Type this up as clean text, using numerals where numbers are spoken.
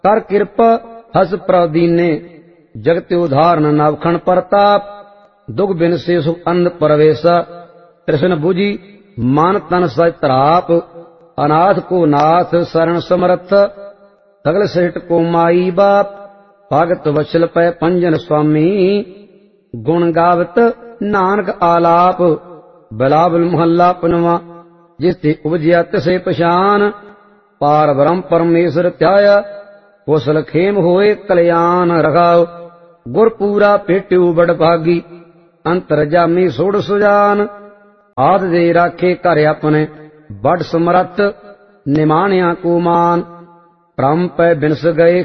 कर कृपा हस प्रदीने, जगत उदाहरण नवखण प्रताप। दुख बिन से सुख अंध प्रवेश, तृष्ण बुझी मान तन सच तराप। अनाथ को नाथ शरण समर्थ, सगल सृष्ट को माई बाप। भगत वत्सल पै पंजन स्वामी, गुण गावत नानक आलाप। बिलावल मोहल्ला पनवा, जिसते उपजया तिसे पछान। पार ब्रह्म परमेश्वर ध्याया, कुशल खेम होए कल्याण रखाओ। गुरपूरा भेट्यू बड़ भागी, अंतर जामी सोड़ सुजान। आद दे राखे घर अपने, बड़ समरथ निमाणिया को मान। ब्रह्म पै बिनस गए